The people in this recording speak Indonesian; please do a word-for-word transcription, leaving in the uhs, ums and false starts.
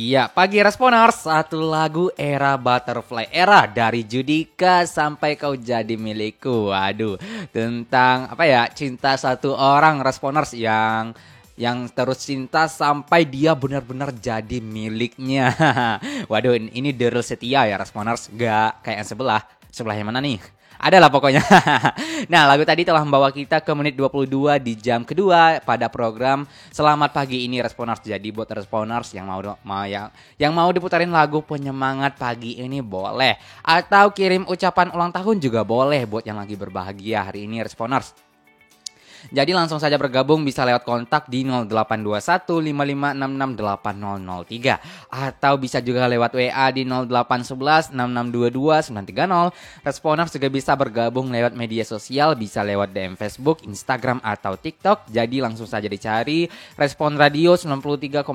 Iya, pagi Responers, satu lagu era Butterfly Era dari Judika sampai kau jadi milikku. Waduh, tentang apa ya? Cinta satu orang Responers yang yang terus cinta sampai dia benar-benar jadi miliknya. Waduh, ini Daryl Setia ya Responers, gak kayak yang sebelah. Sebelah yang mana nih? Adalah pokoknya. Nah, lagu tadi telah membawa kita ke menit dua puluh dua di jam kedua pada program Selamat Pagi ini Responers. Jadi buat Responers yang mau mau yang yang mau diputarin lagu penyemangat pagi ini boleh, atau kirim ucapan ulang tahun juga boleh buat yang lagi berbahagia hari ini Responers. Jadi langsung saja bergabung bisa lewat kontak di nol delapan dua satu lima lima enam enam delapan nol nol tiga atau bisa juga lewat W A di nol delapan satu satu enam enam dua dua sembilan tiga nol. Responers juga bisa bergabung lewat media sosial, bisa lewat D M Facebook, Instagram atau TikTok. Jadi langsung saja dicari Respon Radio sembilan puluh tiga